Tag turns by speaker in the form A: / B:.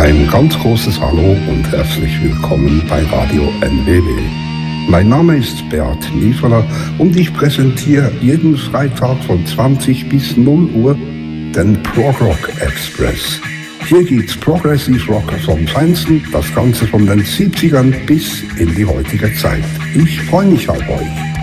A: Ein ganz großes Hallo und herzlich willkommen bei Radio NWW. Mein Name ist Bert Niefeler und ich präsentiere jeden Freitag von 20 bis 0 Uhr den Prog Rock Express. Hier gibt's Progressive Rock vom Feinsten, das Ganze von den 70ern bis in die heutige Zeit. Ich freue mich auf euch.